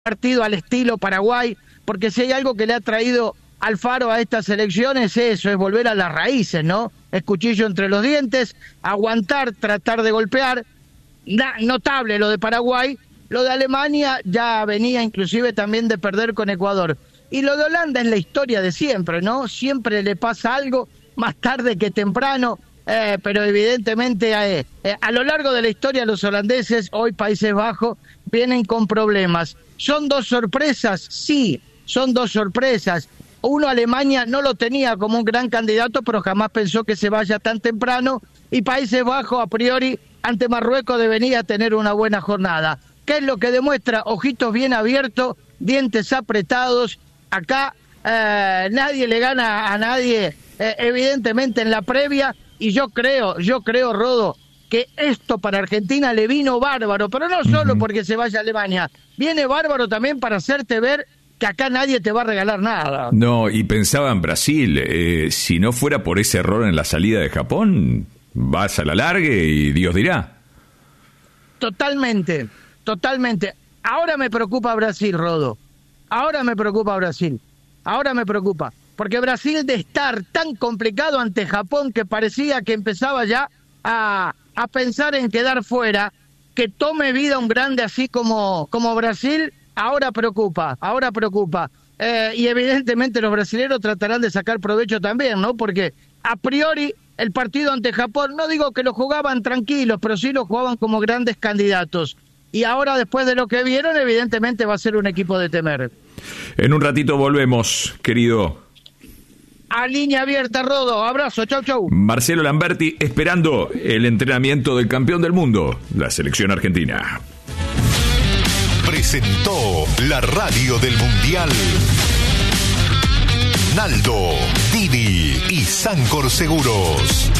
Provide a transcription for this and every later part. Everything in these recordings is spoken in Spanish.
partido al estilo Paraguay, porque si hay algo que le ha traído Alfaro a estas elecciones, eso es volver a las raíces, ¿no? Es cuchillo entre los dientes, aguantar, tratar de golpear. Notable lo de Paraguay, lo de Alemania ya venía inclusive también de perder con Ecuador. Y lo de Holanda es la historia de siempre, ¿no? Siempre le pasa algo, más tarde que temprano, pero evidentemente a lo largo de la historia los holandeses, hoy Países Bajos, vienen con problemas. ¿Son dos sorpresas? Sí, son dos sorpresas. Uno, Alemania, no lo tenía como un gran candidato, pero jamás pensó que se vaya tan temprano. Y Países Bajos, a priori, ante Marruecos debería tener una buena jornada. ¿Qué es lo que demuestra? Ojitos bien abiertos, dientes apretados. Acá nadie le gana a nadie, evidentemente en la previa. Y yo creo, Rodo, que esto para Argentina le vino bárbaro, pero no solo porque se vaya a Alemania, viene bárbaro también para hacerte ver que acá nadie te va a regalar nada. No, y pensaba en Brasil, si no fuera por ese error en la salida de Japón, vas a la largue y Dios dirá. Totalmente. Ahora me preocupa Brasil, Rodo. Ahora me preocupa. Porque Brasil, de estar tan complicado ante Japón, que parecía que empezaba ya a pensar en quedar fuera, que tome vida un grande así como Brasil, ahora preocupa. Y evidentemente los brasileños tratarán de sacar provecho también, ¿no? Porque a priori el partido ante Japón, no digo que lo jugaban tranquilos, pero sí lo jugaban como grandes candidatos. Y ahora, después de lo que vieron, evidentemente va a ser un equipo de temer. En un ratito volvemos, querido. A línea abierta, Rodo. Abrazo, chau. Marcelo Lamberti esperando el entrenamiento del campeón del mundo, la selección argentina. Presentó la radio del Mundial Naldo, Didi y Sancor Seguros.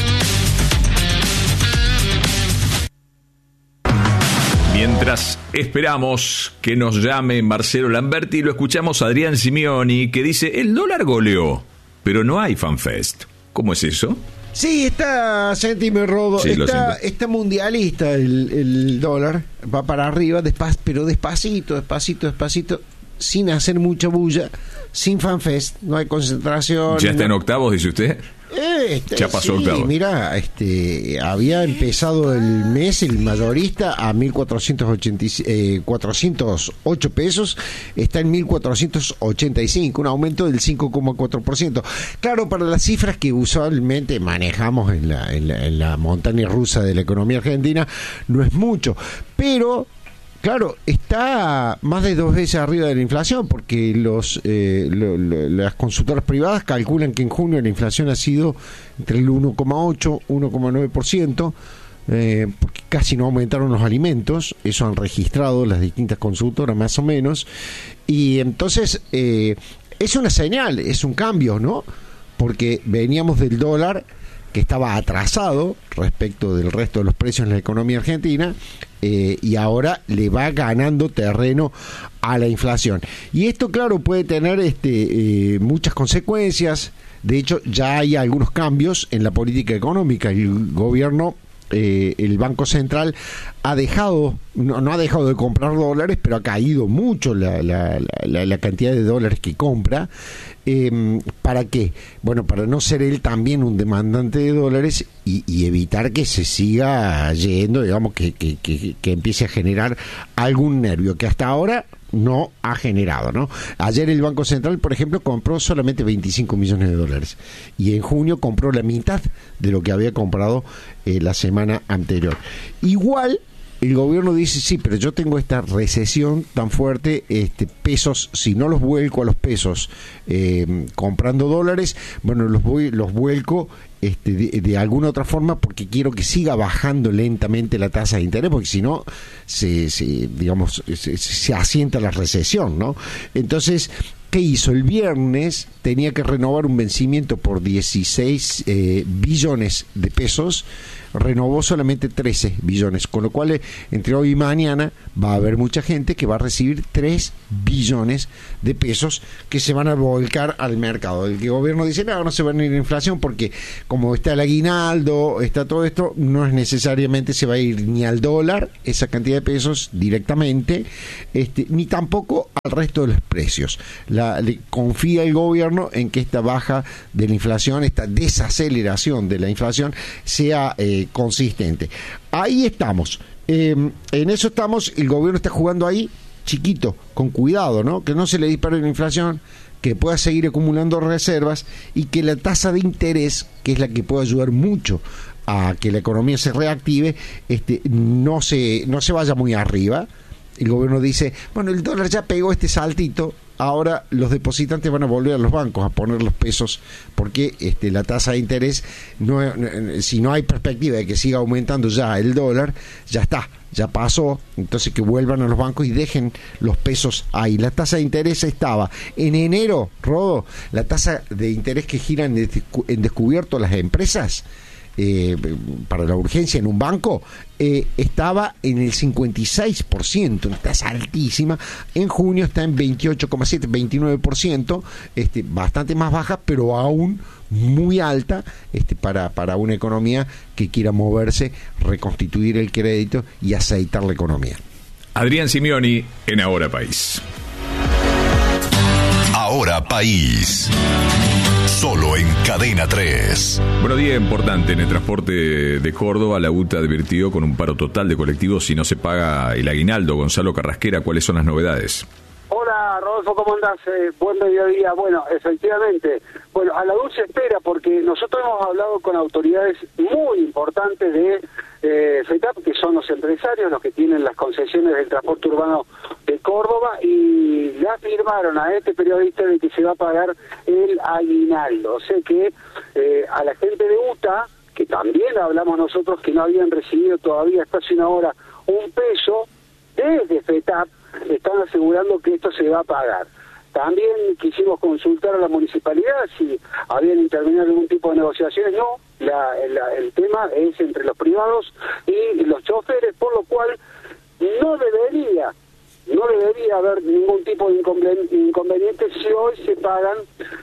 Mientras esperamos que nos llame Marcelo Lamberti, lo escuchamos a Adrián Simeoni, que dice: el dólar goleó, pero no hay FanFest. ¿Cómo es eso? Sí, está, sentime, Rodo, sí, está mundialista el dólar, va para arriba, pero despacito, sin hacer mucha bulla, sin FanFest, no hay concentración. ¿Ya está en octavos, dice usted? Ya pasó octavos. Mira, había empezado el mes, el mayorista, a 408 pesos, está en 1.485, un aumento del 5,4%. Claro, para las cifras que usualmente manejamos en la montaña rusa de la economía argentina, no es mucho, pero claro, está más de 2 veces arriba de la inflación, porque las consultoras privadas calculan que en junio la inflación ha sido entre el 1,8 y 1,9%, porque casi no aumentaron los alimentos. Eso han registrado las distintas consultoras más o menos, y entonces es una señal, es un cambio, ¿no? Porque veníamos del dólar, que estaba atrasado respecto del resto de los precios en la economía argentina, y ahora le va ganando terreno a la inflación. Y esto, claro, puede tener muchas consecuencias. De hecho, ya hay algunos cambios en la política económica. El gobierno, el Banco Central, no ha dejado de comprar dólares, pero ha caído mucho la cantidad de dólares que compra. ¿Para qué? Bueno, para no ser él también un demandante de dólares y evitar que se siga yendo, digamos, que empiece a generar algún nervio que hasta ahora no ha generado, ¿no? Ayer el Banco Central, por ejemplo, compró solamente 25 millones de dólares, y en junio compró la mitad de lo que había comprado la semana anterior. Igual el gobierno dice: sí, pero yo tengo esta recesión tan fuerte, pesos, si no los vuelco a los pesos comprando dólares, bueno, los vuelco de alguna otra forma, porque quiero que siga bajando lentamente la tasa de interés, porque si no se asienta la recesión, ¿no? Entonces, ¿qué hizo? El viernes tenía que renovar un vencimiento por 16 billones de pesos, renovó solamente 13 billones, con lo cual entre hoy y mañana va a haber mucha gente que va a recibir 3 billones de pesos que se van a volcar al mercado. El gobierno dice, no se va a ir la inflación porque como está el aguinaldo, está todo esto, no es necesariamente se va a ir ni al dólar esa cantidad de pesos directamente, ni tampoco al resto de los precios. Confía el gobierno en que esta baja de la inflación, esta desaceleración de la inflación sea consistente. Ahí estamos. En eso estamos. El gobierno está jugando ahí chiquito, con cuidado, ¿no? Que no se le dispare la inflación, que pueda seguir acumulando reservas y que la tasa de interés, que es la que puede ayudar mucho a que la economía se reactive, no se vaya muy arriba. El gobierno dice, bueno, el dólar ya pegó este saltito, ahora los depositantes van a volver a los bancos a poner los pesos, porque la tasa de interés, si no hay perspectiva de que siga aumentando ya el dólar, ya está, ya pasó, entonces que vuelvan a los bancos y dejen los pesos ahí. La tasa de interés estaba en enero, Rodo, la tasa de interés que giran en descubierto las empresas, para la urgencia en un banco, estaba en el 56%, una tasa altísima. En junio está en 28,7, 29%, bastante más baja, pero aún muy alta para una economía que quiera moverse, reconstituir el crédito y aceitar la economía. Adrián Simioni en Ahora País. Ahora País. Solo en Cadena 3. Bueno, día importante en el transporte de Córdoba. La UTA advirtió con un paro total de colectivos si no se paga el aguinaldo. Gonzalo Carrasquera, ¿cuáles son las novedades? Hola, Rodolfo, ¿cómo andás? Buen mediodía. Bueno, efectivamente, a la dulce espera, porque nosotros hemos hablado con autoridades muy importantes de FETAP, que son los empresarios, los que tienen las concesiones del transporte urbano de Córdoba, y le afirmaron a este periodista de que se va a pagar el aguinaldo. O sea que a la gente de UTA, que también hablamos nosotros que no habían recibido todavía hasta hace una hora un peso, desde FETAP están asegurando que esto se va a pagar. También quisimos consultar a la municipalidad si habían intervenido algún tipo de negociaciones. No, el tema es entre los privados y los choferes, por lo cual no debería haber ningún tipo de inconveniente si hoy se pagan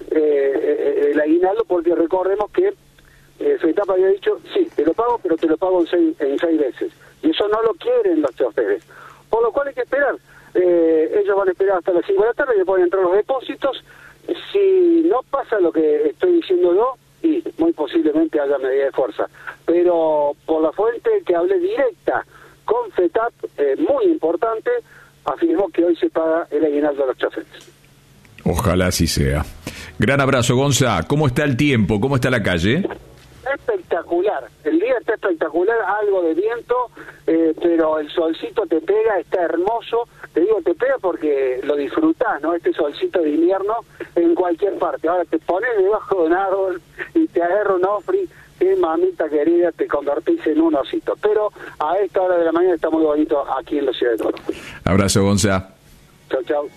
el aguinaldo, porque recordemos que FETAP había dicho, sí, te lo pago, pero te lo pago en seis veces. Y eso no lo quieren los choferes. Por lo cual hay que esperar. Ellos van a esperar hasta las 5 de la tarde, que pueden entrar los depósitos. Si no pasa lo que estoy diciendo yo, y muy posiblemente haya medida de fuerza. Pero por la fuente que hablé directa con FETAP, muy importante, afirmó que hoy se paga el aguinaldo a los choferes. Ojalá así sea. Gran abrazo, Gonza. ¿Cómo está el tiempo? ¿Cómo está la calle? Espectacular, el día está espectacular, algo de viento, pero el solcito te pega, está hermoso. Te digo te pega porque lo disfrutás, ¿no? Este solcito de invierno en cualquier parte. Ahora te pones debajo de un árbol y te agarra un ofri, que mamita querida, te convertís en un osito. Pero a esta hora de la mañana está muy bonito aquí en la ciudad de Córdoba. Abrazo, Gonza. Chau, chau.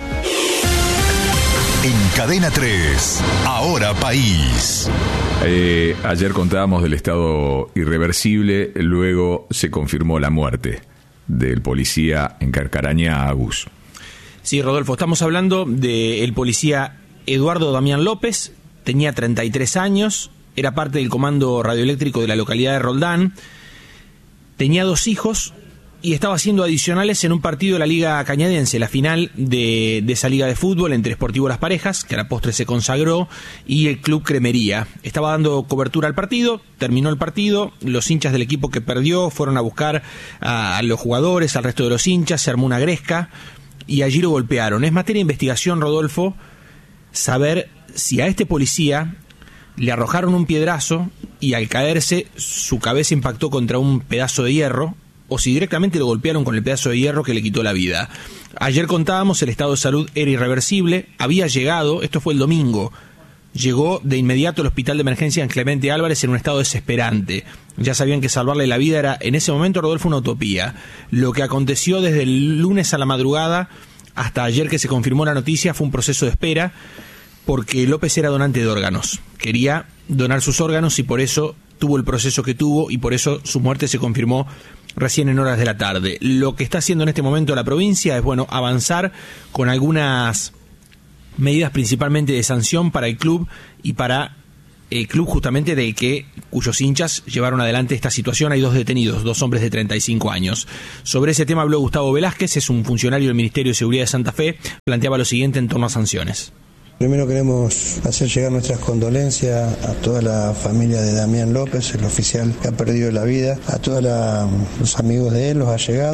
En Cadena 3, Ahora País. Ayer contábamos del estado irreversible, luego se confirmó la muerte del policía en Carcarañá, Agus. Sí, Rodolfo, estamos hablando del policía Eduardo Damián López, tenía 33 años, era parte del comando radioeléctrico de la localidad de Roldán, tenía 2 hijos y estaba haciendo adicionales en un partido de la Liga Cañadense, la final de esa liga de fútbol entre Sportivo Las Parejas, que a la postre se consagró, y el Club Cremería. Estaba dando cobertura al partido, terminó el partido, los hinchas del equipo que perdió fueron a buscar a los jugadores, al resto de los hinchas, se armó una gresca y allí lo golpearon. Es materia de investigación, Rodolfo, saber si a este policía le arrojaron un piedrazo y al caerse su cabeza impactó contra un pedazo de hierro, o si directamente lo golpearon con el pedazo de hierro que le quitó la vida. Ayer contábamos, el estado de salud era irreversible, había llegado, esto fue el domingo, llegó de inmediato al hospital de emergencia en Clemente Álvarez en un estado desesperante. Ya sabían que salvarle la vida era, en ese momento, Rodolfo, una utopía. Lo que aconteció desde el lunes a la madrugada hasta ayer que se confirmó la noticia fue un proceso de espera, porque López era donante de órganos. Quería donar sus órganos y por eso tuvo el proceso que tuvo y por eso su muerte se confirmó recién en horas de la tarde. Lo que está haciendo en este momento la provincia es, avanzar con algunas medidas principalmente de sanción para el club y para el club justamente cuyos hinchas llevaron adelante esta situación. Hay 2 detenidos, 2 hombres de 35 años. Sobre ese tema habló Gustavo Velázquez, es un funcionario del Ministerio de Seguridad de Santa Fe, planteaba lo siguiente en torno a sanciones. Primero queremos hacer llegar nuestras condolencias a toda la familia de Damián López, el oficial que ha perdido la vida, a todos los amigos de él, los allegados,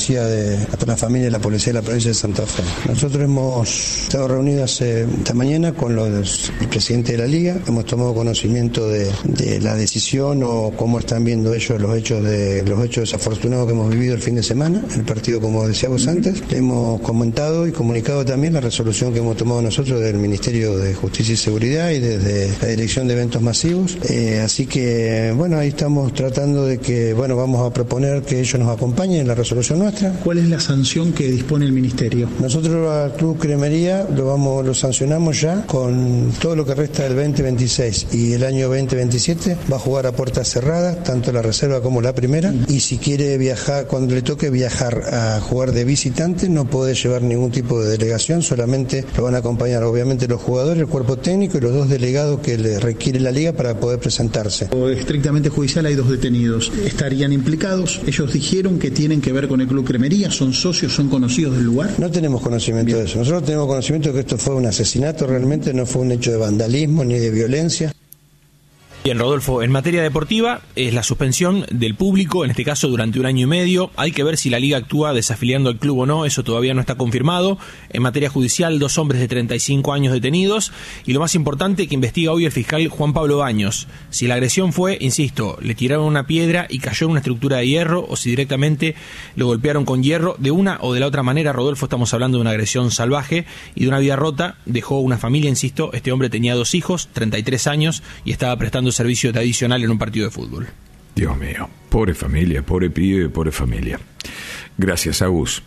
a toda la familia de la policía de la provincia de Santa Fe. Nosotros hemos estado reunidos esta mañana con el presidente de la Liga, hemos tomado conocimiento de la decisión o cómo están viendo ellos los hechos desafortunados que hemos vivido el fin de semana, el partido como decíamos antes. Hemos comentado y comunicado también la resolución que hemos tomado nosotros del Ministerio de Justicia y Seguridad y desde la Dirección de Eventos Masivos. Así que, ahí estamos tratando de que, vamos a proponer que ellos nos acompañen en la resolución nuestra. ¿Cuál es la sanción que dispone el Ministerio? Nosotros al Club Cremería lo sancionamos ya con todo lo que resta del 2026 y el año 2027 va a jugar a puertas cerradas, tanto la reserva como la primera, y si quiere viajar, cuando le toque viajar a jugar de visitante, no puede llevar ningún tipo de delegación, solamente lo van a acompañar, obviamente, los jugadores, el cuerpo técnico y los 2 delegados que le requiere la Liga para poder presentarse. Estrictamente judicial hay 2 detenidos. ¿Estarían implicados? Ellos dijeron que tienen que ver con el Club Cremería, ¿son socios, son conocidos del lugar? No tenemos conocimiento de eso. Nosotros tenemos conocimiento de que esto fue un asesinato, realmente no fue un hecho de vandalismo ni de violencia. Bien, Rodolfo, en materia deportiva es la suspensión del público, en este caso durante 1 año y medio. Hay que ver si la Liga actúa desafiliando al club o no, eso todavía no está confirmado. En materia judicial, 2 hombres de 35 años detenidos. Y lo más importante, que investiga hoy el fiscal Juan Pablo Baños. Si la agresión fue, insisto, le tiraron una piedra y cayó en una estructura de hierro, o si directamente lo golpearon con hierro. De una o de la otra manera, Rodolfo, estamos hablando de una agresión salvaje y de una vida rota. Dejó una familia, insisto, este hombre tenía 2 hijos, 33 años, y estaba prestando servicio adicional en un partido de fútbol. Dios mío, pobre familia, pobre pibe, pobre familia. Gracias, Agus.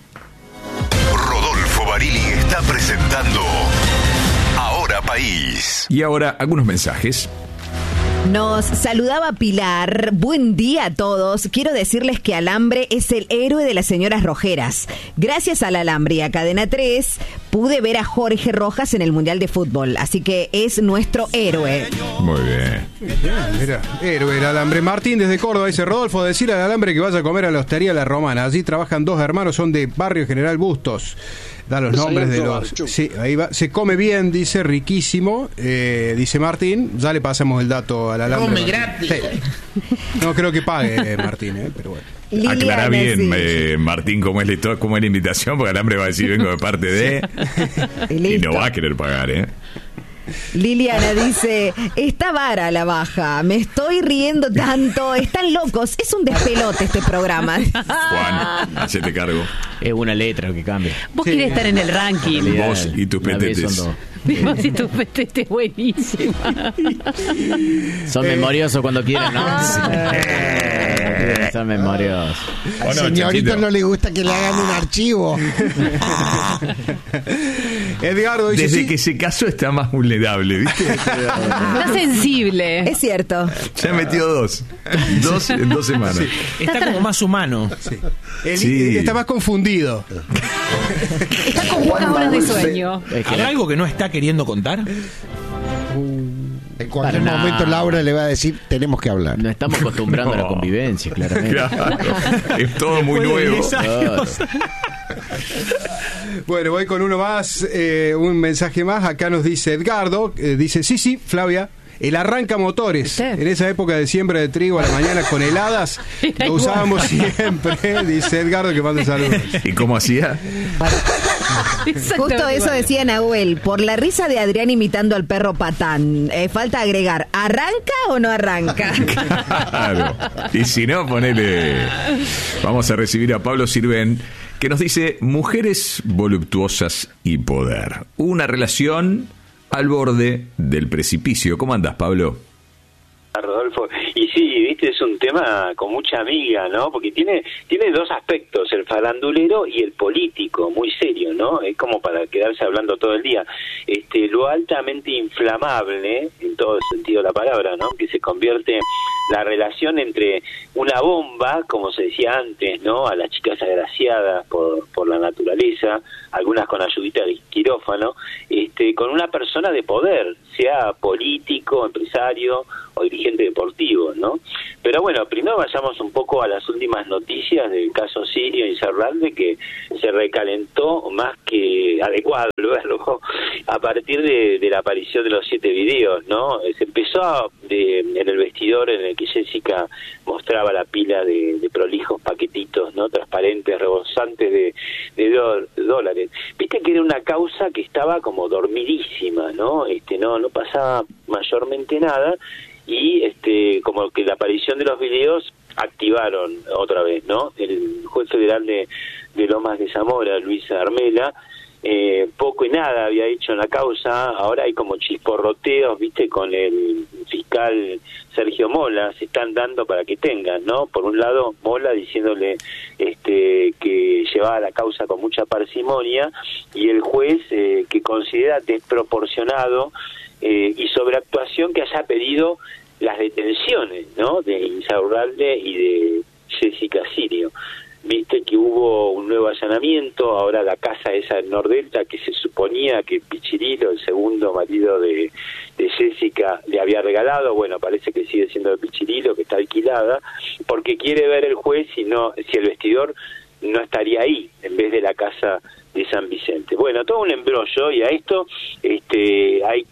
Rodolfo Barili está presentando Ahora País. Y ahora algunos mensajes. Nos saludaba Pilar. Buen día a todos. Quiero decirles que Alambre es el héroe de las señoras rojeras. Gracias al Alambre y a Cadena 3 pude ver a Jorge Rojas en el Mundial de Fútbol. Así que es nuestro héroe. Muy bien. Mira, héroe el Alambre. Martín desde Córdoba dice: Rodolfo, decir al Alambre que vaya a comer a la Hostería La Romana. Allí trabajan 2 hermanos, son de Barrio General Bustos. Da los nombres de los... Sí, ahí va. Se come bien, dice, riquísimo. Dice Martín. Ya le pasamos el dato al Alambre. Come gratis. Sí. No creo que pague Martín, pero bueno. Liliana, aclara bien, sí. Martín, cómo es la invitación, porque Alambre va a decir vengo de parte de... y no va a querer pagar, Liliana dice: está vara la baja, me estoy riendo tanto, están locos, es un despelote este programa. Juan, hacete cargo. Es una letra lo que cambia. Vos querés estar en el ranking. Vos y tus petetes. Vos y tus petetes, buenísima. Son memoriosos cuando quieren, ¿no? Son memoriosos. Al señorito no le gusta que le hagan un archivo. Edgardo dice: desde sí, que se casó está más vulnerable, ¿viste? Está sensible. Es cierto. Ya metió 2 en 2 semanas. Sí. Está como más humano. sí. Sí. Está más confundido. Está con pocas horas de sueño. ¿Habrá algo que no está queriendo contar? En cualquier momento Laura le va a decir: tenemos que hablar. No estamos acostumbrando a la convivencia, claramente. Claro. Es todo muy nuevo. Claro. Bueno, voy con uno más, un mensaje más. Acá nos dice Edgardo, dice: sí, Flavia, el arranca motores. ¿Sí? En esa época de siembra de trigo a la mañana con heladas, lo usábamos siempre. Dice Edgardo, que manda saludos. ¿Y cómo hacía? Justo eso decía Nahuel, por la risa de Adrián imitando al perro Patán. Falta agregar: ¿arranca o no arranca? Claro. Y si no, ponele. Vamos a recibir a Pablo Sirven, que nos dice: mujeres voluptuosas y poder. Una relación al borde del precipicio. ¿Cómo andás, Pablo? Rodolfo, y viste, es un tema con mucha amiga, ¿no? Porque tiene dos aspectos, el farandulero y el político, muy serio, ¿no? Es como para quedarse hablando todo el día. Lo altamente inflamable, en todo el sentido de la palabra, ¿no? Que se convierte la relación entre una bomba, como se decía antes, ¿no? A las chicas agraciadas por la naturaleza, algunas con ayudita de quirófano, con una persona de poder, sea político, empresario o dirigente deportivo, ¿no? Pero bueno, primero vayamos un poco a las últimas noticias del caso Sirio Insaurralde, que se recalentó más que adecuado luego a partir de la aparición de los 7 videos, ¿no? Se empezó en el vestidor en el que Jessica mostraba la pila de prolijos paquetitos, ¿no? Transparentes, rebosantes de dólares. Viste que era una causa que estaba como dormidísima, ¿no? No pasaba mayormente nada, y como que la aparición de los videos activaron otra vez, ¿no? El juez federal de Lomas de Zamora, Luis Armela, poco y nada había hecho en la causa. Ahora hay como chisporroteos, viste, con el fiscal Sergio Mola, se están dando para que tengan, ¿no? Por un lado, Mola diciéndole que llevaba la causa con mucha parsimonia, y el juez que considera desproporcionado y sobreactuación que haya pedido las detenciones, ¿no? De Insaurralde y de Jessica Sirio. Viste que hubo un nuevo allanamiento, ahora la casa esa en Nordelta, que se suponía que Pichirilo, el segundo marido de Jessica, le había regalado. Bueno, parece que sigue siendo de Pichirilo, que está alquilada, porque quiere ver el juez si el vestidor no estaría ahí, en vez de la casa de San Vicente. Bueno, todo un embrollo, y a esto hay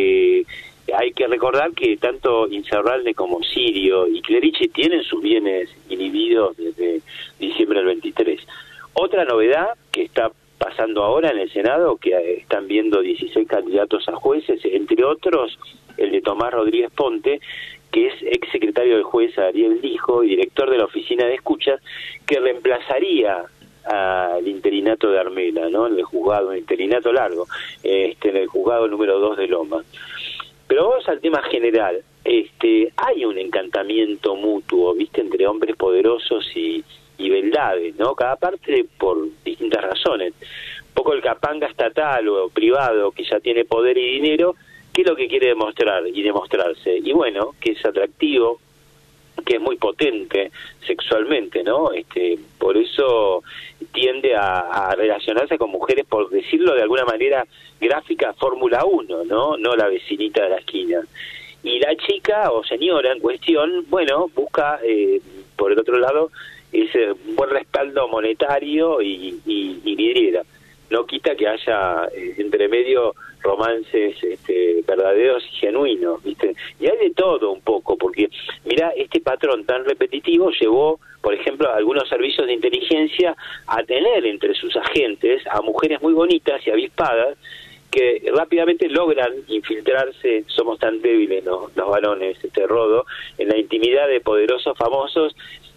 que recordar que tanto Insaurralde como Sirio y Clerici tienen sus bienes inhibidos desde diciembre del 23. Otra novedad que está pasando ahora en el Senado, que están viendo 16 candidatos a jueces, entre otros el de Tomás Rodríguez Ponte, que es ex secretario del juez Ariel Lijo y director de la oficina de escuchas, que reemplazaría al interinato de Armela, ¿no? En el juzgado, un interinato largo, en el juzgado número 2 de Loma. Pero vamos al tema general. Hay un encantamiento mutuo, viste, entre hombres poderosos y beldades, ¿no? Cada parte por distintas razones. Un poco el capanga estatal o privado que ya tiene poder y dinero, ¿qué es lo que quiere demostrar y demostrarse? Y bueno, que es atractivo, que es muy potente sexualmente, ¿no? Por eso tiende a relacionarse con mujeres, por decirlo de alguna manera gráfica, Fórmula 1, ¿no? No la vecinita de la esquina. Y la chica o señora en cuestión, bueno, busca, por el otro lado, ese buen respaldo monetario y vidriera. No quita que haya entre medio romances verdaderos y genuinos, ¿viste? Y hay de todo un poco, porque mira, este patrón tan repetitivo llevó, por ejemplo, a algunos servicios de inteligencia a tener entre sus agentes a mujeres muy bonitas y avispadas que rápidamente logran infiltrarse. Somos tan débiles los varones, Rodo, en la intimidad de poderosos famosos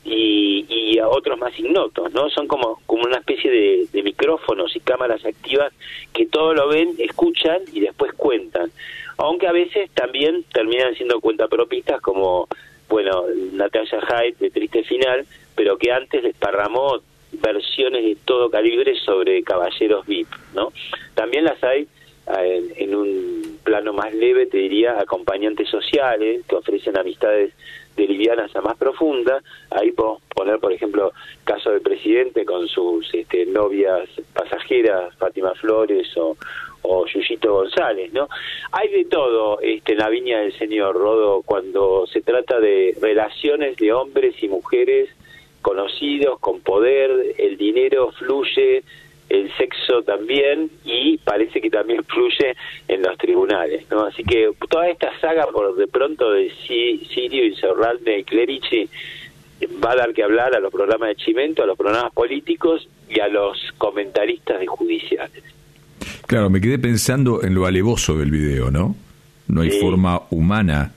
y a otros más ignotos, ¿no? Son como una especie de micrófonos y cámaras activas que todo lo ven, escuchan y después cuentan, aunque a veces también terminan siendo cuentapropistas, como, bueno, Natalia Hyde de Triste Final, pero que antes desparramó versiones de todo calibre sobre caballeros VIP, ¿no? También las hay en un plano más leve, te diría, acompañantes sociales que ofrecen amistades de livianas a más profundas. Ahí podemos poner, por ejemplo, caso del presidente con sus novias pasajeras, Fátima Flores o Yuyito González, ¿no? Hay de todo en la viña del señor, Rodo, cuando se trata de relaciones de hombres y mujeres conocidos, con poder. El dinero fluye, el sexo también, y parece que también fluye en los tribunales, ¿no? Así que toda esta saga, por de pronto, de Sirio, Insaurralde y Clerici, va a dar que hablar a los programas de Chimento, a los programas políticos y a los comentaristas de judiciales. Claro, me quedé pensando en lo alevoso del video, ¿no? No hay forma humana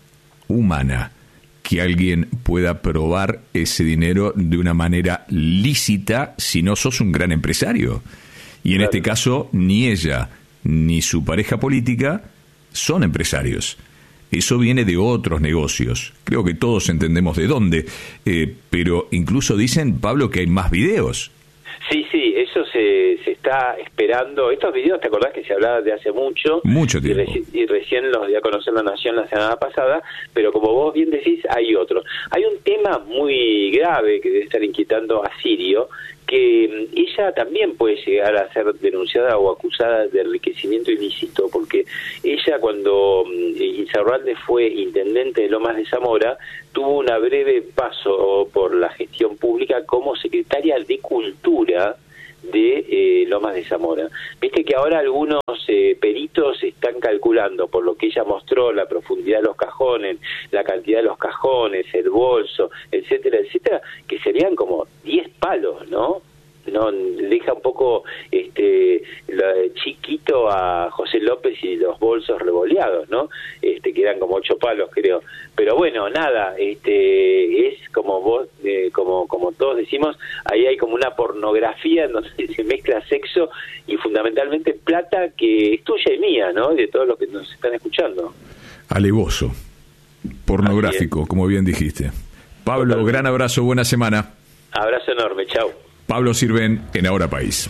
que alguien pueda probar ese dinero de una manera lícita si no sos un gran empresario. Y en este caso, ni ella ni su pareja política son empresarios. Eso viene de otros negocios. Creo que todos entendemos de dónde. Pero incluso dicen, Pablo, que hay más videos. Sí, eso se está esperando. Estos videos, ¿te acordás que se hablaba de hace mucho? Mucho tiempo. Y recién los dio a conocer La Nación la semana pasada, pero como vos bien decís, hay otros. Hay un tema muy grave que debe estar inquietando a Sirio, que ella también puede llegar a ser denunciada o acusada de enriquecimiento ilícito, porque ella, cuando Insaurralde fue intendente de Lomas de Zamora, tuvo una breve paso por la gestión pública como secretaria de Cultura de Lomas de Zamora. Viste que ahora algunos peritos están calculando, por lo que ella mostró, la profundidad de los cajones, la cantidad de los cajones, el bolso, etcétera, etcétera, que serían como 10 palos, ¿no? Deja un poco chiquito a José López y los bolsos revoleados, ¿no? Que eran como 8 palos, creo. Pero bueno, nada, es como vos, como todos decimos, ahí hay como una pornografía en donde se mezcla sexo y fundamentalmente plata, que es tuya y mía, ¿no? De todos los que nos están escuchando. Alevoso, pornográfico, como bien dijiste. Pablo, gran abrazo, buena semana. Abrazo enorme, chau. Pablo Sirven en Ahora País.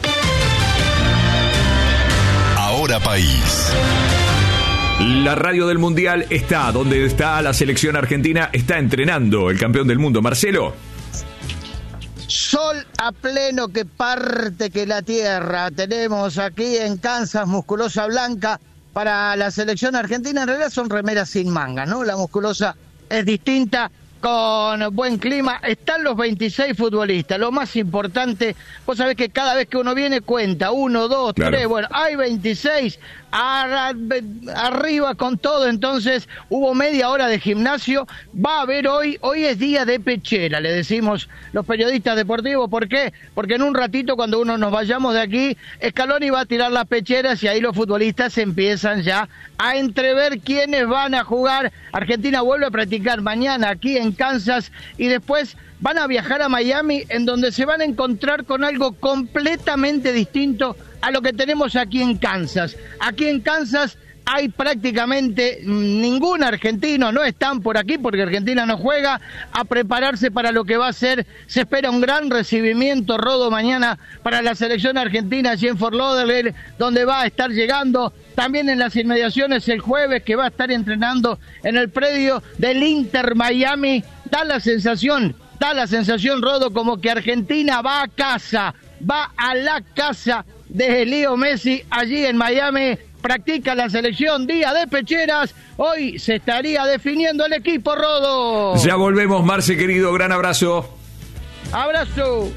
Ahora País. La radio del Mundial está donde está la selección argentina, está entrenando el campeón del mundo, Marcelo. Sol a pleno que parte que la tierra. Tenemos aquí en Kansas musculosa blanca para la selección argentina. En realidad son remeras sin manga, ¿no? La musculosa es distinta, con buen clima. Están los 26 futbolistas. Lo más importante, vos sabés que cada vez que uno viene cuenta, 1, 2, 3, bueno, hay 26, arriba con todo. Entonces hubo media hora de gimnasio. Va a haber hoy es día de pechera, le decimos los periodistas deportivos. ¿Por qué? Porque en un ratito, cuando uno nos vayamos de aquí, Scaloni va a tirar las pecheras y ahí los futbolistas empiezan ya a entrever quiénes van a jugar. Argentina vuelve a practicar mañana aquí en Kansas y después van a viajar a Miami, en donde se van a encontrar con algo completamente distinto a lo que tenemos aquí en Kansas. Aquí en Kansas hay prácticamente ningún argentino, no están por aquí porque Argentina no juega, a prepararse para lo que va a ser. Se espera un gran recibimiento, Rodo, mañana para la selección argentina allí en Fort Lauderdale, donde va a estar llegando. También en las inmediaciones el jueves, que va a estar entrenando en el predio del Inter Miami. Da la sensación, Rodo, como que Argentina va a casa, va a la casa de Leo Messi allí en Miami. Practica la selección, día de pecheras. Hoy se estaría definiendo el equipo, Rodo. Ya volvemos, Marce, querido, gran abrazo. Abrazo.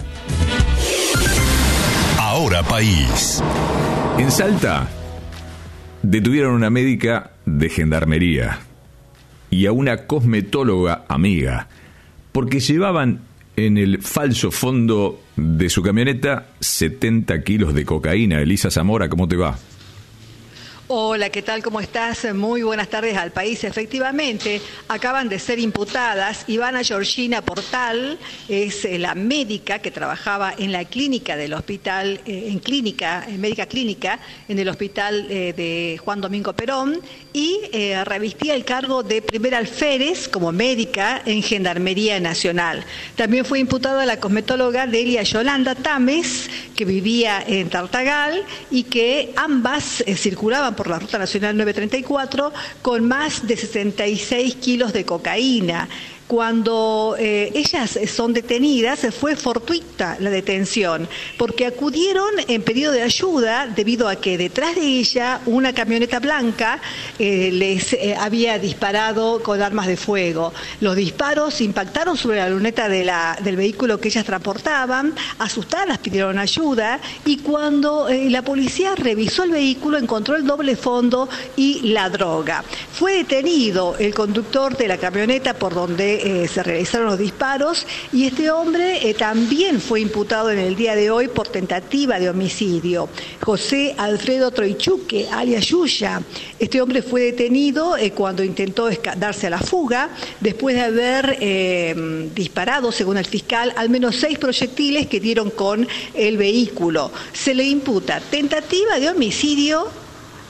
Ahora País. En Salta detuvieron a una médica de gendarmería y a una cosmetóloga amiga porque llevaban en el falso fondo de su camioneta 70 kilos de cocaína. Elisa Zamora, ¿cómo te va? Hola, ¿qué tal? ¿Cómo estás? Muy buenas tardes al país. Efectivamente, acaban de ser imputadas Ivana Georgina Portal, es la médica que trabajaba en la clínica del hospital, en médica clínica, en el hospital de Juan Domingo Perón, y revestía el cargo de primer alférez como médica en Gendarmería Nacional. También fue imputada la cosmetóloga Delia Yolanda Tames, que vivía en Tartagal y que ambas circulaban por la Ruta Nacional 934 con más de 66 kilos de cocaína. Cuando ellas son detenidas, fue fortuita la detención, porque acudieron en pedido de ayuda debido a que detrás de ella una camioneta blanca les había disparado con armas de fuego. Los disparos impactaron sobre la luneta del vehículo que ellas transportaban, asustadas pidieron ayuda, y cuando la policía revisó el vehículo encontró el doble fondo y la droga. Fue detenido el conductor de la camioneta por donde se realizaron los disparos, y este hombre también fue imputado en el día de hoy por tentativa de homicidio. José Alfredo Troichuque, alias Yuya. Este hombre fue detenido cuando intentó darse a la fuga, después de haber disparado, según el fiscal, al menos 6 proyectiles que dieron con el vehículo. Se le imputa tentativa de homicidio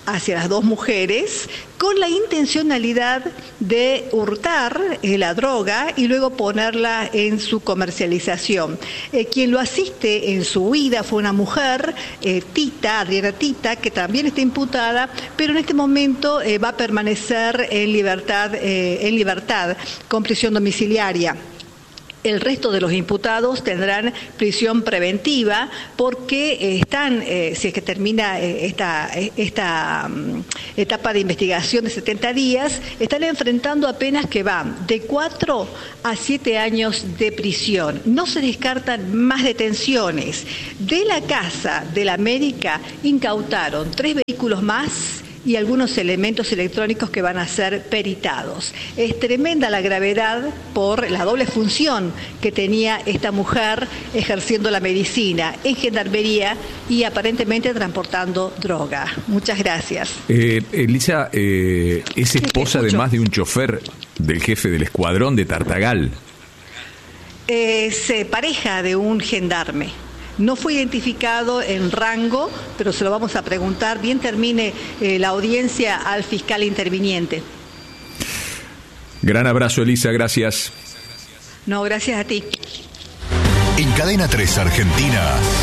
hacia las dos mujeres con la intencionalidad de hurtar la droga y luego ponerla en su comercialización. Quien lo asiste en su huida fue una mujer, Adriana Tita, que también está imputada, pero en este momento va a permanecer en libertad con prisión domiciliaria. El resto de los imputados tendrán prisión preventiva porque están, si es que termina esta etapa de investigación de 70 días, están enfrentando apenas que van de 4 a 7 años de prisión. No se descartan más detenciones. De la casa de la médica incautaron 3 vehículos más y algunos elementos electrónicos que van a ser peritados. Es tremenda la gravedad por la doble función que tenía esta mujer ejerciendo la medicina en gendarmería y aparentemente transportando droga. Muchas gracias. Elisa, es esposa además de un chofer del jefe del escuadrón de Tartagal. Es pareja de un gendarme. No fue identificado en rango, pero se lo vamos a preguntar bien termine la audiencia al fiscal interviniente. Gran abrazo, Elisa, gracias. No, gracias a ti. En Cadena 3 Argentina,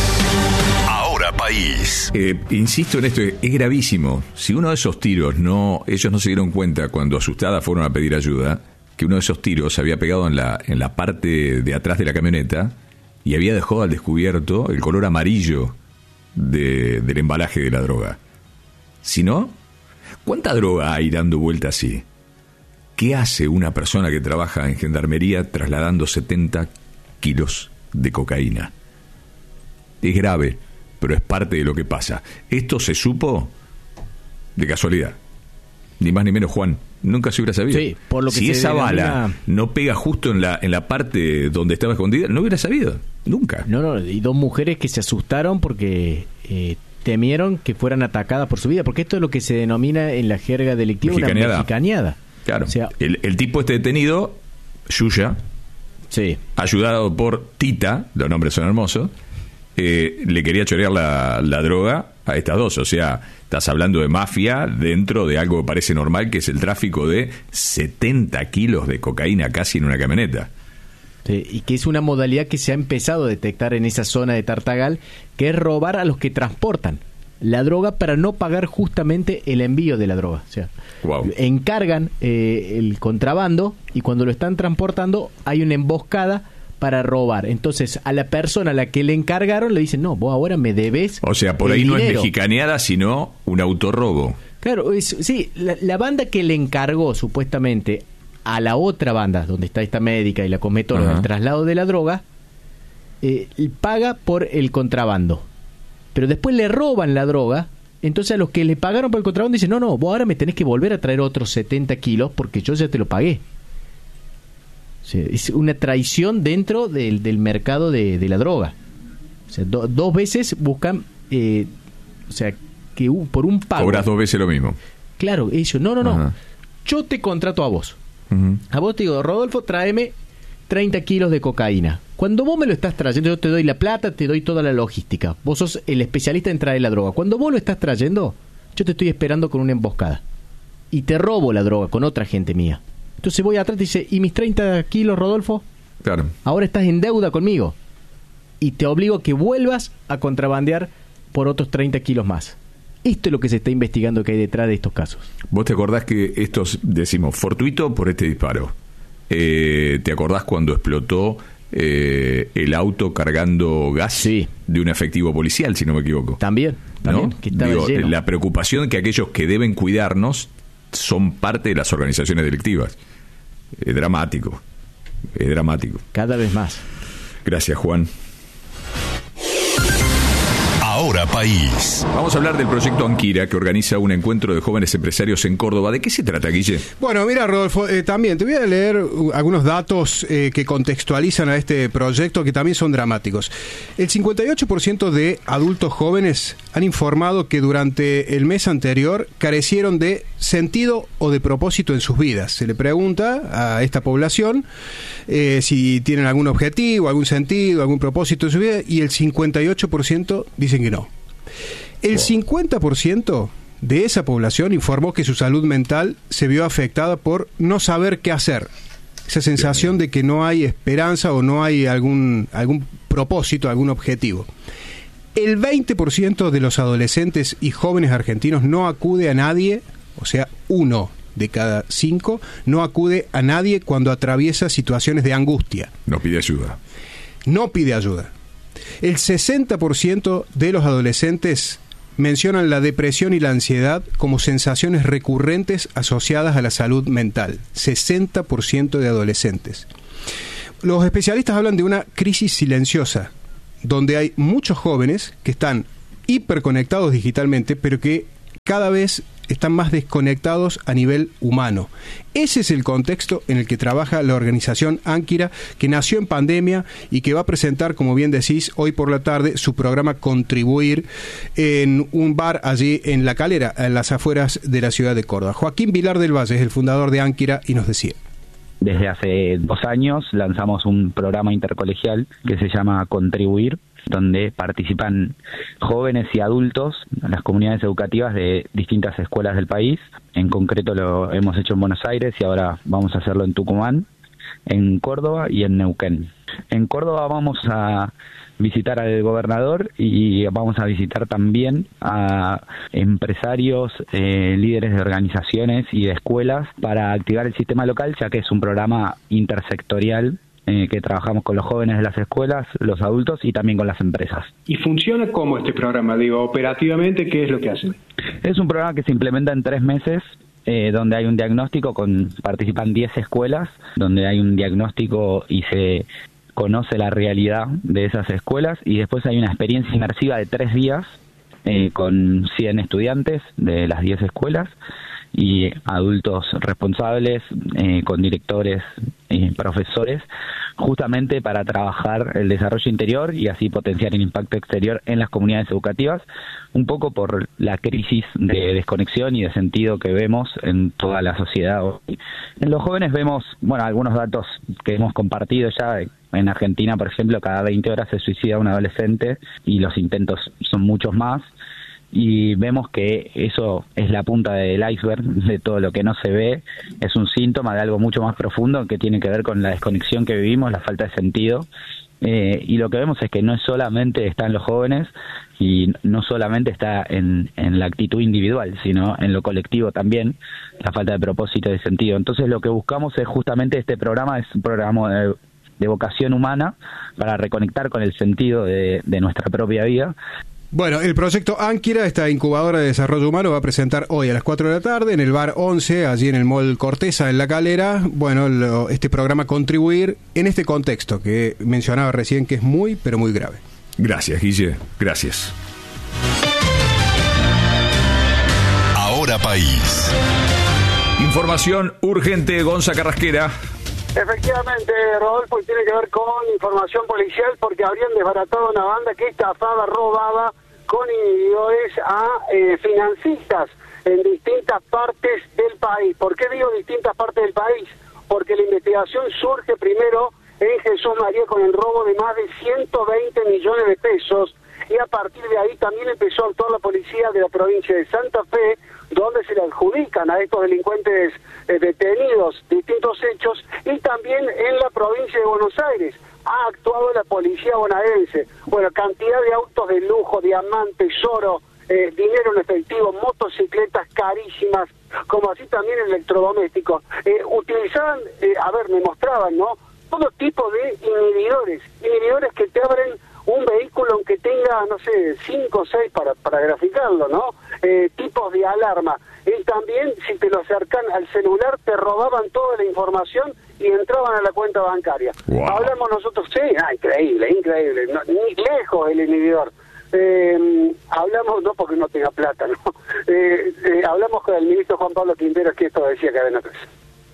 Ahora País. Insisto en esto, es gravísimo. Si uno de esos tiros ellos no se dieron cuenta cuando asustadas fueron a pedir ayuda, que uno de esos tiros se había pegado en la parte de atrás de la camioneta y había dejado al descubierto el color amarillo del embalaje de la droga. Si no, ¿cuánta droga hay dando vuelta así? ¿Qué hace una persona que trabaja en gendarmería trasladando 70 kilos de cocaína? Es grave, pero es parte de lo que pasa. Esto se supo de casualidad. Ni más ni menos, Juan. Nunca se hubiera sabido. Sí, por lo que si esa bala no pega justo en la parte donde estaba escondida, no hubiera sabido. Nunca. No, y 2 mujeres que se asustaron porque temieron que fueran atacadas por su vida, porque esto es lo que se denomina en la jerga delictiva una mexicaneada. Claro. O sea, el tipo este detenido, Yuya, sí, ayudado por Tita, los nombres son hermosos, le quería chorear la droga a estas dos. O sea, estás hablando de mafia dentro de algo que parece normal, que es el tráfico de 70 kilos de cocaína casi en una camioneta. Sí, y que es una modalidad que se ha empezado a detectar en esa zona de Tartagal, que es robar a los que transportan la droga para no pagar justamente el envío de la droga. O sea, encargan el contrabando y cuando lo están transportando hay una emboscada para robar. Entonces, a la persona a la que le encargaron le dicen, no, vos ahora me debes. O sea, por ahí dinero. No es mexicaneada, sino un autorrobo. Claro, sí, la banda que le encargó supuestamente a la otra banda, donde está esta médica y la cosmetóloga, el traslado de la droga, paga por el contrabando. Pero después le roban la droga, entonces a los que le pagaron por el contrabando dicen, no, vos ahora me tenés que volver a traer otros 70 kilos porque yo ya te lo pagué. O sea, es una traición dentro del mercado de la droga. O sea, 2 veces buscan, o sea, que por un pago... Cobras 2 veces lo mismo. Claro, ellos, no. Yo te contrato a vos. A vos te digo, Rodolfo, tráeme 30 kilos de cocaína. Cuando vos me lo estás trayendo, yo te doy la plata, te doy toda la logística. Vos sos el especialista en traer la droga. Cuando vos lo estás trayendo, yo te estoy esperando con una emboscada. Y te robo la droga con otra gente mía. Entonces voy atrás y dice, ¿y mis 30 kilos, Rodolfo? Claro. Ahora estás en deuda conmigo. Y te obligo a que vuelvas a contrabandear por otros 30 kilos más. Esto es lo que se está investigando que hay detrás de estos casos. ¿Vos te acordás que estos, decimos, fortuito por este disparo? ¿Te acordás cuando explotó el auto cargando gas de un efectivo policial, si no me equivoco? También, ¿no? Que estaba lleno. La preocupación de que aquellos que deben cuidarnos son parte de las organizaciones delictivas. Es dramático. Cada vez más. Gracias, Juan. Ahora País. Vamos a hablar del proyecto Anquira, que organiza un encuentro de jóvenes empresarios en Córdoba. ¿De qué se trata, Guille? Bueno, mira, Rodolfo, también te voy a leer algunos datos que contextualizan a este proyecto, que también son dramáticos. El 58% de adultos jóvenes han informado que durante el mes anterior carecieron de sentido o de propósito en sus vidas. Se le pregunta a esta población si tienen algún objetivo, algún sentido, algún propósito en su vida, y el 58% dicen que no. El 50% de esa población informó que su salud mental se vio afectada por no saber qué hacer. Esa sensación de que no hay esperanza o no hay algún propósito, algún objetivo. El 20% de los adolescentes y jóvenes argentinos no acude a nadie, o sea, 1 de cada 5 no acude a nadie cuando atraviesa situaciones de angustia. No pide ayuda. No pide ayuda. El 60% de los adolescentes mencionan la depresión y la ansiedad como sensaciones recurrentes asociadas a la salud mental. 60% de adolescentes. Los especialistas hablan de una crisis silenciosa, donde hay muchos jóvenes que están hiperconectados digitalmente, pero que cada vez están más desconectados a nivel humano. Ese es el contexto en el que trabaja la organización Ánquira, que nació en pandemia y que va a presentar, como bien decís, hoy por la tarde su programa Contribuir en un bar allí en La Calera, en las afueras de la ciudad de Córdoba. Joaquín Vilar del Valle es el fundador de Ánquira y nos decía: desde hace 2 años lanzamos un programa intercolegial que se llama Contribuir, donde participan jóvenes y adultos en las comunidades educativas de distintas escuelas del país. En concreto lo hemos hecho en Buenos Aires y ahora vamos a hacerlo en Tucumán, en Córdoba y en Neuquén. En Córdoba vamos a visitar al gobernador y vamos a visitar también a empresarios, líderes de organizaciones y de escuelas para activar el sistema local, ya que es un programa intersectorial que trabajamos con los jóvenes de las escuelas, los adultos y también con las empresas. ¿Y funciona cómo este programa? Digo, operativamente, ¿qué es lo que hacen? Es un programa que se implementa en 3 meses, donde hay un diagnóstico, participan 10 escuelas, donde hay un diagnóstico y se conoce la realidad de esas escuelas, y después hay una experiencia inmersiva de 3 días con 100 estudiantes de las 10 escuelas y adultos responsables, con directores y profesores, justamente para trabajar el desarrollo interior y así potenciar el impacto exterior en las comunidades educativas, un poco por la crisis de desconexión y de sentido que vemos en toda la sociedad hoy. En los jóvenes vemos, algunos datos que hemos compartido ya. En Argentina, por ejemplo, cada 20 horas se suicida un adolescente y los intentos son muchos más. Y vemos que eso es la punta del iceberg de todo lo que no se ve, es un síntoma de algo mucho más profundo que tiene que ver con la desconexión que vivimos, la falta de sentido, y lo que vemos es que no solamente está en los jóvenes y no solamente está en la actitud individual, sino en lo colectivo también, la falta de propósito y de sentido. Entonces lo que buscamos es justamente este programa, es un programa de vocación humana para reconectar con el sentido de nuestra propia vida. Bueno, el proyecto Ánquira, esta incubadora de desarrollo humano, va a presentar hoy a las 4 de la tarde en el bar 11, allí en el Mall Corteza, en La Calera, este programa Contribuir en este contexto que mencionaba recién, que es muy, pero muy grave. Gracias, Guille. Gracias. Ahora País. Información urgente, Gonza Carrasquera. Efectivamente, Rodolfo, y tiene que ver con información policial porque habrían desbaratado una banda que robaba con inhibidores a financistas en distintas partes del país. ¿Por qué digo distintas partes del país? Porque la investigación surge primero en Jesús María con el robo de más de 120 millones de pesos y a partir de ahí también empezó a actuar la policía de la provincia de Santa Fe, donde se le adjudican a estos delincuentes detenidos distintos hechos, y también en la provincia de Buenos Aires ha actuado la policía bonaerense. Cantidad de autos de lujo, diamantes, oro, dinero en efectivo, motocicletas carísimas, como así también electrodomésticos. Utilizaban, me mostraban, ¿no?, todo tipo de inhibidores que te abren un vehículo aunque tenga, 5 o 6 para graficarlo, ¿no? Tipos de alarma. Y también, si te lo acercan al celular, te robaban toda la información y entraban a la cuenta bancaria. Wow. Hablamos nosotros, sí, increíble, no, ni lejos el inhibidor. Hablamos, no porque no tenga plata, ¿no? Hablamos con el ministro Juan Pablo Quintero, que esto decía Cadena 3.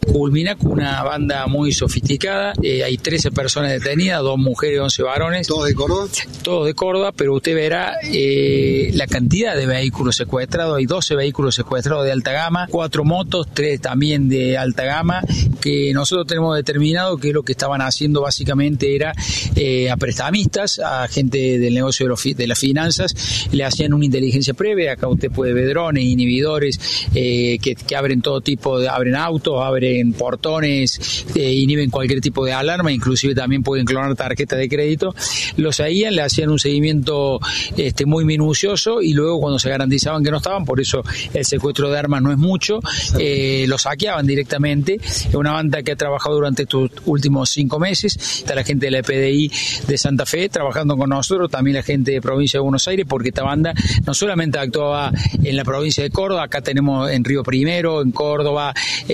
culmina con una banda muy sofisticada. Hay 13 personas detenidas, 2 mujeres y 11 varones. ¿Todos de Córdoba? Todos de Córdoba, pero usted verá la cantidad de vehículos secuestrados. Hay 12 vehículos secuestrados de alta gama, 4 motos, 3 también de alta gama, que nosotros tenemos determinado que lo que estaban haciendo básicamente era a prestamistas, a gente del negocio de las finanzas, le hacían una inteligencia previa. Acá usted puede ver drones, inhibidores, que abren todo tipo, abren autos, abren portones, inhiben cualquier tipo de alarma, inclusive también pueden clonar tarjetas de crédito. Los seguían, le hacían un seguimiento muy minucioso y luego cuando se garantizaban que no estaban, por eso el secuestro de armas no es mucho, lo saqueaban directamente. Es una banda que ha trabajado durante estos últimos 5 meses. Está la gente de la PDI de Santa Fe trabajando con nosotros, también la gente de provincia de Buenos Aires, porque esta banda no solamente actuaba en la provincia de Córdoba, acá tenemos en Río Primero, en Córdoba,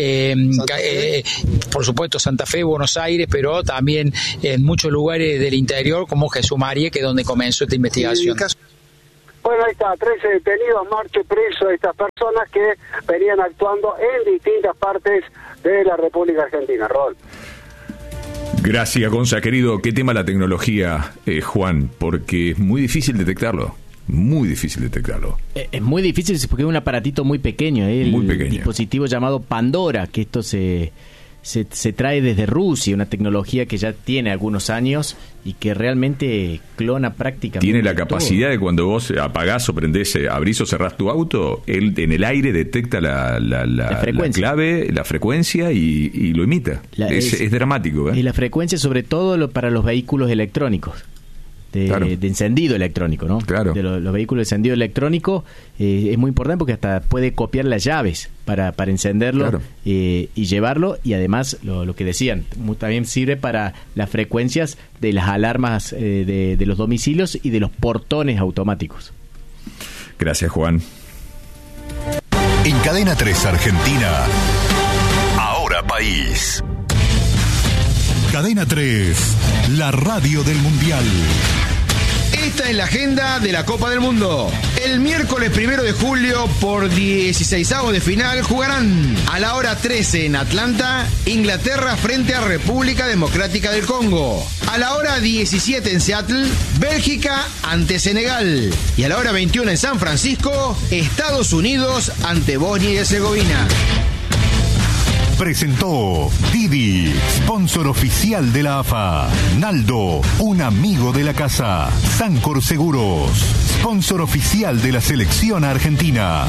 por supuesto Santa Fe, Buenos Aires, pero también en muchos lugares del interior como Jesús María, que es donde comenzó esta investigación. Bueno, ahí está, 13 detenidos, marche preso de estas personas que venían actuando en distintas partes de la República Argentina. Rol. Gracias, Gonza, querido. ¿Qué tema la tecnología, Juan? Porque es muy difícil detectarlo. Muy difícil detectarlo. Es muy difícil porque es un aparatito muy pequeño. Muy pequeño. Dispositivo llamado Pandora, que esto se trae desde Rusia, una tecnología que ya tiene algunos años y que realmente clona prácticamente tiene la capacidad todo. de cuando vos apagás o prendés, abrís o cerrás tu auto, él en el aire detecta la clave, la frecuencia y lo imita. Es dramático. Y la frecuencia sobre todo para los vehículos electrónicos. De encendido electrónico, ¿no? Claro. De los vehículos de encendido electrónico es muy importante porque hasta puede copiar las llaves para encenderlo, claro. Y llevarlo, y además lo que decían, también sirve para las frecuencias de las alarmas de los domicilios y de los portones automáticos. Gracias, Juan. En Cadena 3 Argentina, Ahora País. Cadena 3, la radio del Mundial. Esta es la agenda de la Copa del Mundo. El miércoles 1 de julio, por 16avos de final, jugarán a la hora 13 en Atlanta, Inglaterra frente a República Democrática del Congo. A la hora 17 en Seattle, Bélgica ante Senegal. Y a la hora 21 en San Francisco, Estados Unidos ante Bosnia y Herzegovina. Presentó Didi, sponsor oficial de la AFA. Naldo, un amigo de la casa. Sancor Seguros, sponsor oficial de la selección argentina.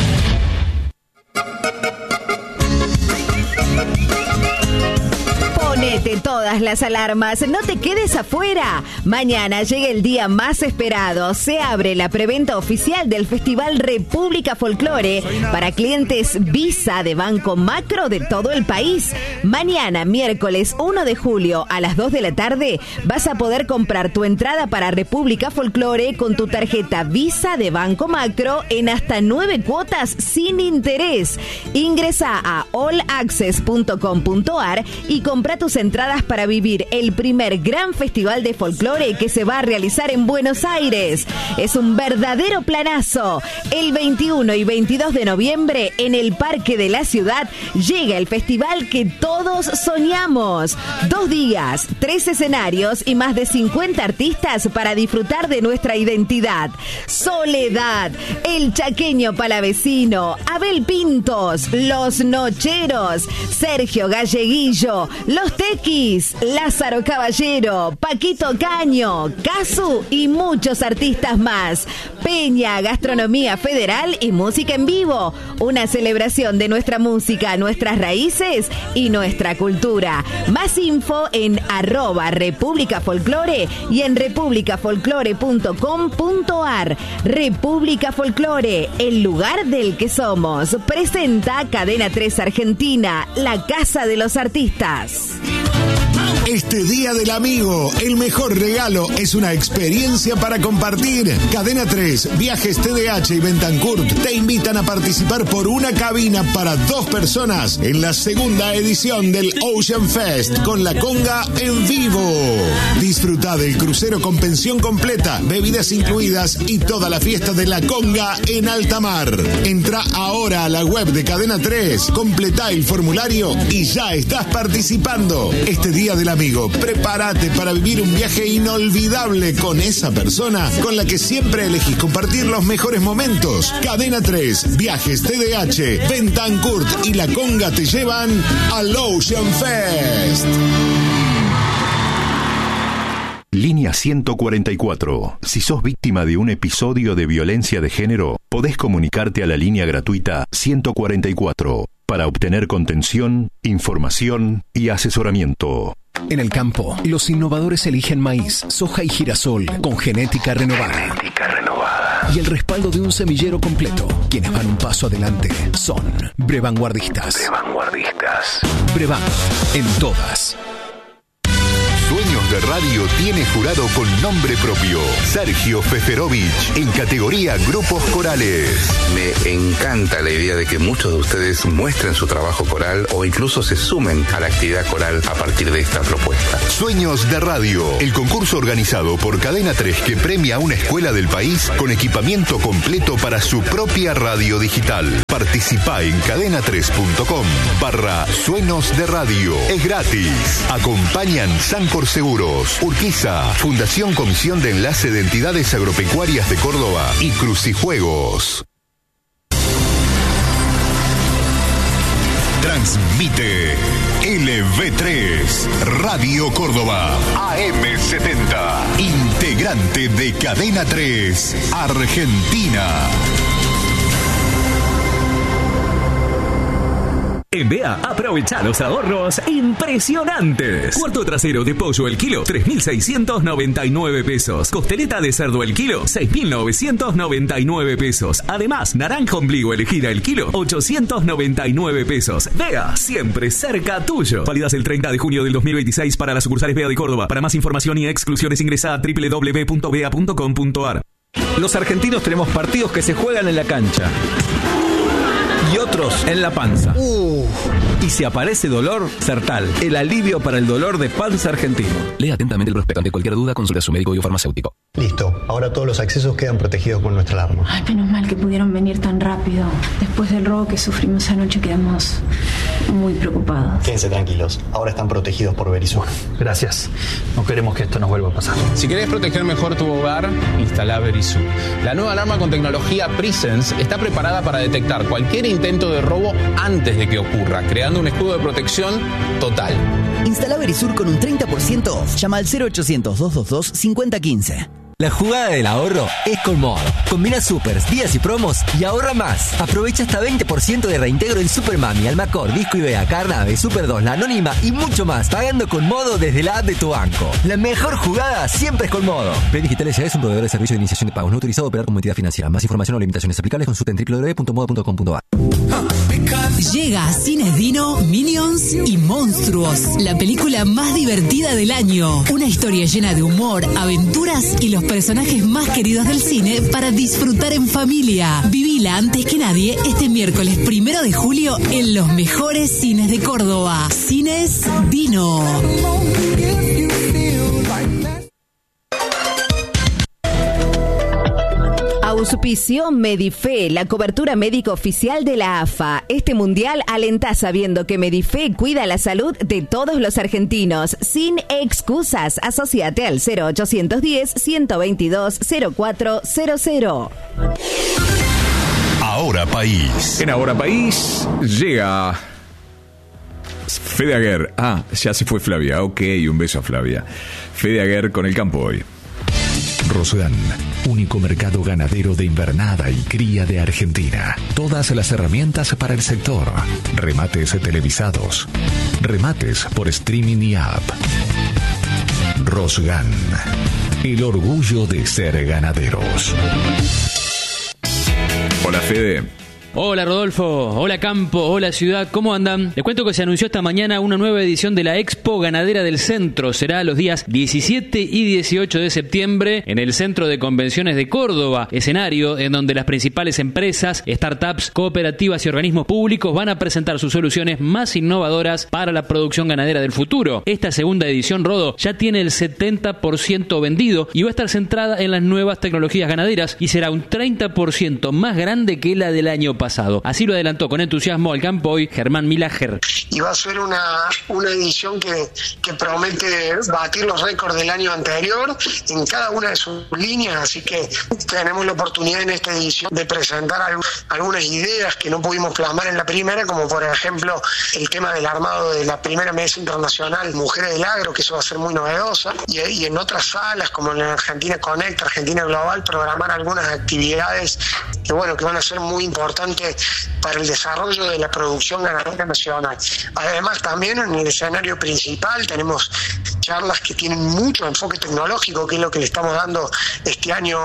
Ponete todas las alarmas, no te quedes afuera. Mañana llega el día más esperado. Se abre la preventa oficial del Festival República Folklore para clientes Visa de Banco Macro de todo el país. Mañana, miércoles 1 de julio a las 2 de la tarde, vas a poder comprar tu entrada para República Folklore con tu tarjeta Visa de Banco Macro en hasta 9 cuotas sin interés. Ingresa a allaccess.com.ar y compra tus entradas para vivir el primer gran festival de folclore que se va a realizar en Buenos Aires. Es un verdadero planazo. El 21 y 22 de noviembre en el Parque de la Ciudad llega el festival que todos soñamos. 2 días, 3 escenarios y más de 50 artistas para disfrutar de nuestra identidad. Soledad, El Chaqueño Palavecino, Abel Pintos, Los Nocheros, Sergio Galleguillo, Los Tequis, Lázaro Caballero, Paquito Caño, Casu y muchos artistas más. Peña, Gastronomía Federal y música en vivo. Una celebración de nuestra música, nuestras raíces y nuestra cultura. Más info en @República Folklore y en republicafolklore.com.ar. República Folklore, el lugar del que somos. Presenta Cadena 3 Argentina, la casa de los artistas. Este Día del Amigo, el mejor regalo es una experiencia para compartir. Cadena 3, Viajes TDH y Bentancurt te invitan a participar por una cabina para 2 personas en la segunda edición del Ocean Fest con la conga en vivo. Disfruta del crucero con pensión completa, bebidas incluidas y toda la fiesta de la conga en alta mar. Entra ahora a la web de Cadena 3, completá el formulario y ya estás participando. Este Día del Amigo, prepárate para vivir un viaje inolvidable con esa persona con la que siempre elegís compartir los mejores momentos. Cadena 3, Viajes TDH, Bentancurt y la conga te llevan al Ocean Fest. Línea 144. Si sos víctima de un episodio de violencia de género, podés comunicarte a la línea gratuita 144 para obtener contención, información y asesoramiento. En el campo, los innovadores eligen maíz, soja y girasol con genética renovada. Y el respaldo de un semillero completo. Quienes van un paso adelante son Brevanguardistas. Brevan, en todas. Sueños de Radio tiene jurado con nombre propio, Sergio Feferovich, en categoría Grupos Corales. Me encanta la idea de que muchos de ustedes muestren su trabajo coral o incluso se sumen a la actividad coral a partir de esta propuesta. Sueños de Radio, el concurso organizado por Cadena 3 que premia a una escuela del país con equipamiento completo para su propia radio digital. Participá en cadena3.com/Sueños de Radio. Es gratis. Acompañan Sancor Seguros, Urquiza, Fundación Comisión de Enlace de Entidades Agropecuarias de Córdoba y Crucijuegos. Transmite LV3, Radio Córdoba, AM70, integrante de Cadena 3, Argentina. En BEA, aprovecha los ahorros impresionantes. Cuarto trasero de pollo el kilo, 3.699 pesos. Costeleta de cerdo el kilo, 6.999 pesos. Además, naranja ombligo elegida el kilo, 899 pesos. BEA, siempre cerca tuyo. Válidas el 30 de junio del 2026 para las sucursales BEA de Córdoba. Para más información y exclusiones ingresa a www.bea.com.ar. Los argentinos tenemos partidos que se juegan en la cancha y otros en la panza. Y si aparece dolor, Sertal, el alivio para el dolor de panza argentino. Lea atentamente el prospecto. Ante cualquier duda, consulte a su médico o farmacéutico. Listo, ahora todos los accesos quedan protegidos con nuestra alarma. Ay, menos mal que pudieron venir tan rápido. Después del robo que sufrimos anoche quedamos muy preocupados. Quédense tranquilos, ahora están protegidos por Verisur. Gracias. No queremos que esto nos vuelva a pasar. Si querés proteger mejor tu hogar, instala Verisur. La nueva alarma con tecnología Presence está preparada para detectar cualquier intento de robo antes de que ocurra, creando un escudo de protección total. Instala Verisur con un 30% off. Llama al 0800-222-5015. La jugada del ahorro es con Modo. Combina supers, días y promos y ahorra más. Aprovecha hasta 20% de reintegro en Supermami, Almacor, Disco Ibea, Carnave, Super 2, La Anónima y mucho más. Pagando con Modo desde la app de tu banco. La mejor jugada siempre es con Modo. Play Digital S.A. es un proveedor de servicio de iniciación de pagos no autorizado a operar como entidad financiera. Más información o limitaciones aplicables consulta en www.modo.com.ar. Llega a Cines Dino, Minions y Monstruos, la película más divertida del año. Una historia llena de humor, aventuras y los personajes más queridos del cine para disfrutar en familia. Vivila antes que nadie este miércoles 1 de julio en los mejores cines de Córdoba. Cines Dino. Auspicio Medife, la cobertura médica oficial de la AFA. Este mundial alentá sabiendo que Medife cuida la salud de todos los argentinos. Sin excusas, asociate al 0810-122-0400. Ahora País. En Ahora País llega Fede Aguer. Ya se fue Flavia. Ok, un beso a Flavia. Fede Aguer con el campo hoy. Rosgan, único mercado ganadero de invernada y cría de Argentina. Todas las herramientas para el sector. Remates televisados. Remates por streaming y app. Rosgan, el orgullo de ser ganaderos. Hola Fede. Hola Rodolfo, hola Campo, hola Ciudad, ¿cómo andan? Les cuento que se anunció esta mañana una nueva edición de la Expo Ganadera del Centro. Será los días 17 y 18 de septiembre en el Centro de Convenciones de Córdoba, escenario en donde las principales empresas, startups, cooperativas y organismos públicos van a presentar sus soluciones más innovadoras para la producción ganadera del futuro. Esta segunda edición, Rodo, ya tiene el 70% vendido y va a estar centrada en las nuevas tecnologías ganaderas y será un 30% más grande que la del año pasado. Así lo adelantó con entusiasmo al campo hoy Germán Milager. Y va a ser una edición que promete batir los récords del año anterior en cada una de sus líneas, así que tenemos la oportunidad en esta edición de presentar algunas ideas que no pudimos plasmar en la primera, como por ejemplo el tema del armado de la primera mesa internacional Mujeres del Agro, que eso va a ser muy novedosa, y en otras salas como en Argentina Connect, Argentina Global, programar algunas actividades que van a ser muy importantes para el desarrollo de la producción ganadera nacional. Además, también en el escenario principal tenemos charlas que tienen mucho enfoque tecnológico, que es lo que le estamos dando este año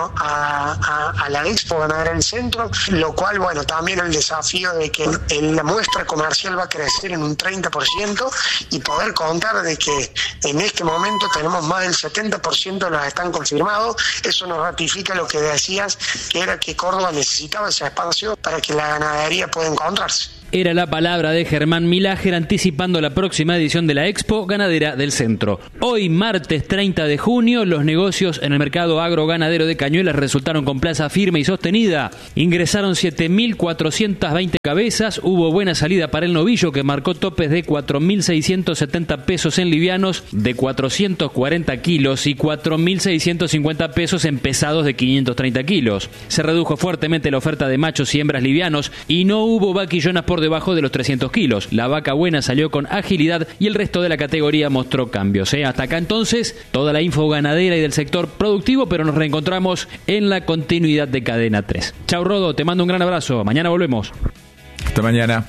a la Expo Ganadera del Centro, lo cual, también el desafío de que la muestra comercial va a crecer en un 30% y poder contar de que en este momento tenemos más del 70% de los están confirmados. Eso nos ratifica lo que decías, que era que Córdoba necesitaba ese espacio para que la ganadería pueda encontrarse. Era la palabra de Germán Milager anticipando la próxima edición de la Expo Ganadera del Centro. Hoy, martes 30 de junio, los negocios en el mercado agroganadero de Cañuelas resultaron con plaza firme y sostenida. Ingresaron 7.420 cabezas, hubo buena salida para el novillo que marcó topes de 4.670 pesos en livianos de 440 kilos y 4.650 pesos en pesados de 530 kilos. Se redujo fuertemente la oferta de machos y hembras livianos y no hubo vaquillonas por debajo de los 300 kilos. La vaca buena salió con agilidad y el resto de la categoría mostró cambios. Hasta acá entonces toda la info ganadera y del sector productivo, pero nos reencontramos en la continuidad de Cadena 3. Chau Rodo, te mando un gran abrazo. Mañana volvemos. Hasta mañana.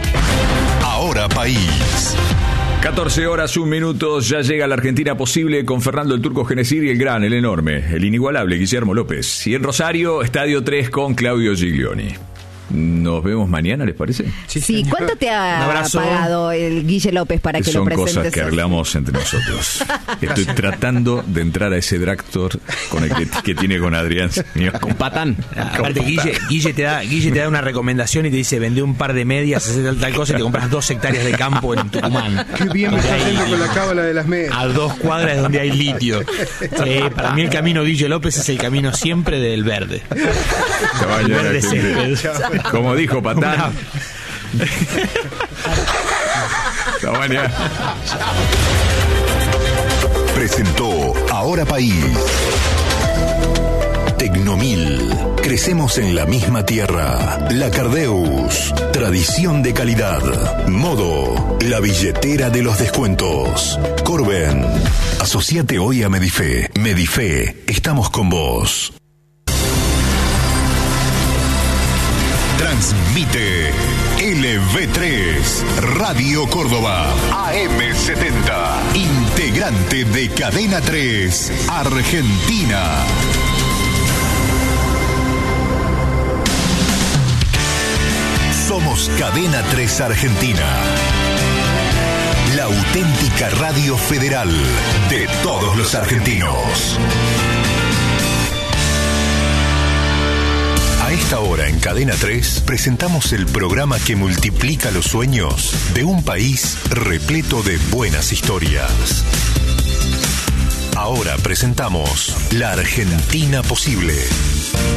Ahora País. 14 horas, 1 minuto, ya llega la Argentina Posible con Fernando el Turco Genesir y el gran, el enorme, el inigualable Guillermo López. Y en Rosario, Estadio 3 con Claudio Giglioni. Nos vemos mañana, ¿les parece? Sí, ¿cuánto te ha pagado el Guille López para que lo presentes? Son cosas que hablamos entre nosotros. Estoy tratando de entrar a ese Dractor con el que tiene con Adrián. Con Patán. Aparte, Guille te da una recomendación y te dice: vende un par de medias, hacer tal cosa y te compras 2 hectáreas de campo en Tucumán. Qué bien me está haciendo con la cábala de las medias. A 2 cuadras donde hay litio. Para mí el camino Guille López es el camino siempre del verde. El verde césped. Como dijo Patán. Hasta mañana. Presentó Ahora País. Tecnomil. Crecemos en la misma tierra. La Cardeus. Tradición de calidad. Modo. La billetera de los descuentos. Corben. Asociate hoy a Medife. Medife. Estamos con vos. Transmite LV3 Radio Córdoba AM70, integrante de Cadena 3 Argentina. Somos Cadena 3 Argentina, la auténtica radio federal de todos los argentinos. A esta hora en Cadena 3 presentamos el programa que multiplica los sueños de un país repleto de buenas historias. Ahora presentamos La Argentina Posible.